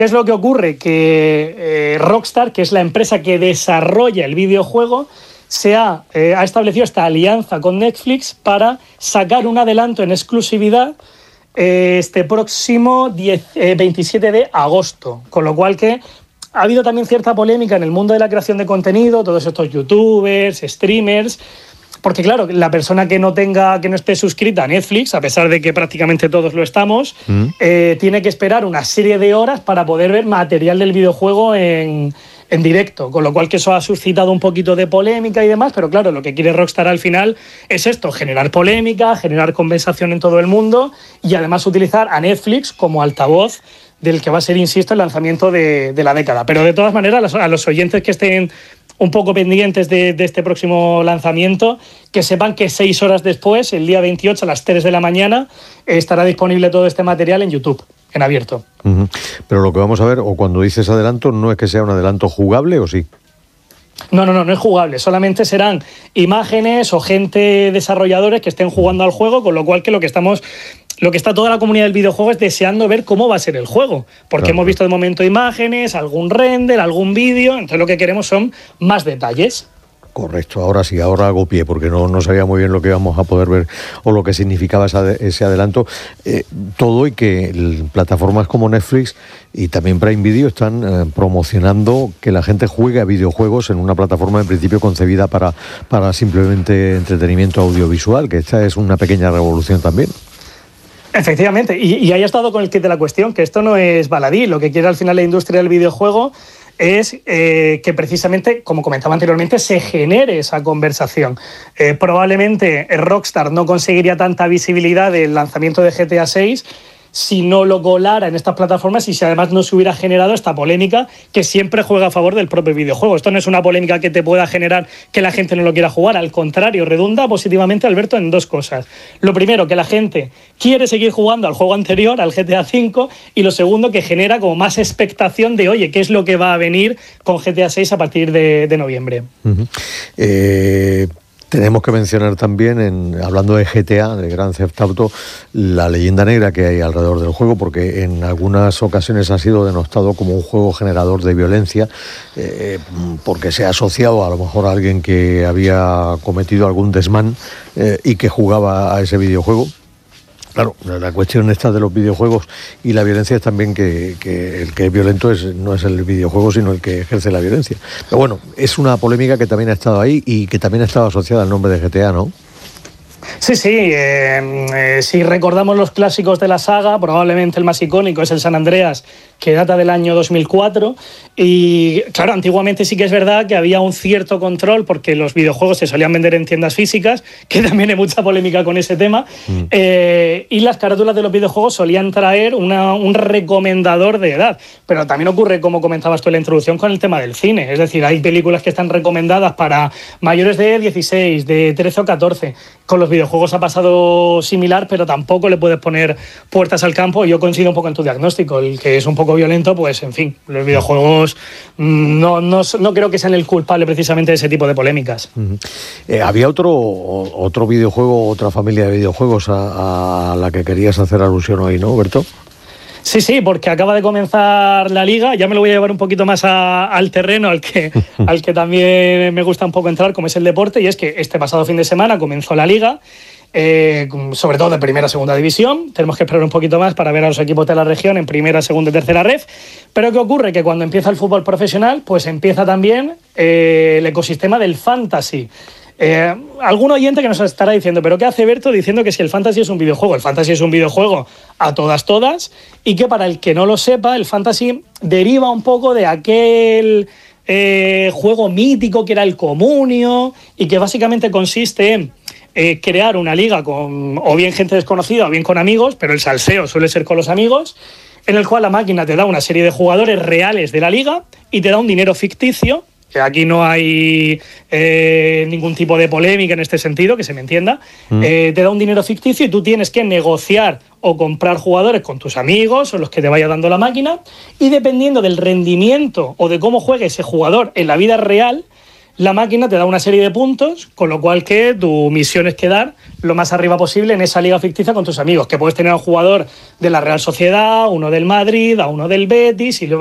¿Qué es lo que ocurre? Que Rockstar, que es la empresa que desarrolla el videojuego, ha establecido esta alianza con Netflix para sacar un adelanto en exclusividad este próximo 27 de agosto. Con lo cual que ha habido también cierta polémica en el mundo de la creación de contenido, todos estos youtubers, streamers, porque claro, la persona que no esté suscrita a Netflix, a pesar de que prácticamente todos lo estamos, tiene que esperar una serie de horas para poder ver material del videojuego en directo, con lo cual que eso ha suscitado un poquito de polémica y demás, pero claro, lo que quiere Rockstar al final es esto, generar polémica, generar conversación en todo el mundo y además utilizar a Netflix como altavoz del que va a ser, insisto, el lanzamiento de la década. Pero de todas maneras, a los oyentes que estén un poco pendientes de este próximo lanzamiento, que sepan que 6 horas después, el día 28 a las 3 de la mañana, estará disponible todo este material en YouTube, en abierto. Pero lo que vamos a ver, o cuando dices adelanto, ¿no es que sea un adelanto jugable o sí? No es jugable, solamente serán imágenes o gente desarrolladores que estén jugando al juego, con lo cual que lo que está toda la comunidad del videojuego es deseando ver cómo va a ser el juego, porque hemos visto de momento imágenes, algún render, algún vídeo, entonces lo que queremos son más detalles. Correcto, ahora sí, ahora hago pie, porque no sabía muy bien lo que íbamos a poder ver o lo que significaba ese adelanto. Todo y que plataformas como Netflix y también Prime Video están promocionando que la gente juegue a videojuegos en una plataforma en principio concebida para simplemente entretenimiento audiovisual, que esta es una pequeña revolución también. Efectivamente, y ahí ha estado con el kit de la cuestión, que esto no es baladí, lo que quiere al final la industria del videojuego es que precisamente, como comentaba anteriormente, se genere esa conversación. Probablemente Rockstar no conseguiría tanta visibilidad del lanzamiento de GTA 6 si no lo colara en estas plataformas y si además no se hubiera generado esta polémica que siempre juega a favor del propio videojuego. Esto no es una polémica que te pueda generar que la gente no lo quiera jugar, al contrario, redunda positivamente, Alberto, en dos cosas. Lo primero, que la gente quiere seguir jugando al juego anterior, al GTA V, y lo segundo, que genera como más expectación de, oye, ¿qué es lo que va a venir con GTA 6 a partir de noviembre? Tenemos que mencionar también, hablando de GTA, de Grand Theft Auto, la leyenda negra que hay alrededor del juego, porque en algunas ocasiones ha sido denostado como un juego generador de violencia, porque se ha asociado a lo mejor a alguien que había cometido algún desmán y que jugaba a ese videojuego. Claro, la cuestión esta de los videojuegos y la violencia es también que el que es violento no es el videojuego, sino el que ejerce la violencia. Pero bueno, es una polémica que también ha estado ahí y que también ha estado asociada al nombre de GTA, ¿no? Sí, si recordamos los clásicos de la saga, probablemente el más icónico es el San Andreas, que data del año 2004, y claro, antiguamente sí que es verdad que había un cierto control porque los videojuegos se solían vender en tiendas físicas, que también hay mucha polémica con ese tema, y las carátulas de los videojuegos solían traer un recomendador de edad, pero también ocurre, como comentabas tú en la introducción, con el tema del cine, es decir, hay películas que están recomendadas para mayores de 16, de 13 o 14, con los videojuegos ha pasado similar, pero tampoco le puedes poner puertas al campo. Yo coincido un poco en tu diagnóstico, el que es un poco violento, pues en fin, los videojuegos no creo que sean el culpable precisamente de ese tipo de polémicas. Había otro videojuego, otra familia de videojuegos a la que querías hacer alusión hoy, ¿no, Berto? Sí, porque acaba de comenzar la Liga, ya me lo voy a llevar un poquito más al terreno al que también me gusta un poco entrar, como es el deporte, y es que este pasado fin de semana comenzó la Liga, sobre todo de primera, segunda división. Tenemos que esperar un poquito más para ver a los equipos de la región en primera, segunda y tercera ref. Pero ¿qué ocurre? Que cuando empieza el fútbol profesional, pues empieza también el ecosistema del fantasy. Algún oyente que nos estará diciendo, ¿pero qué hace Berto diciendo que si el fantasy es un videojuego? El fantasy es un videojuego a todas, y que para el que no lo sepa, el fantasy deriva un poco de aquel juego mítico que era el Comunio, y que básicamente consiste en crear una liga con o bien gente desconocida o bien con amigos, pero el salseo suele ser con los amigos, en el cual la máquina te da una serie de jugadores reales de la liga y te da un dinero ficticio. Que aquí no hay ningún tipo de polémica en este sentido, que se me entienda. Te da un dinero ficticio y tú tienes que negociar o comprar jugadores con tus amigos o los que te vaya dando la máquina, y dependiendo del rendimiento o de cómo juegue ese jugador en la vida real, la máquina te da una serie de puntos, con lo cual que tu misión es quedar lo más arriba posible en esa liga ficticia con tus amigos, que puedes tener a un jugador de la Real Sociedad, uno del Madrid, a uno del Betis, y luego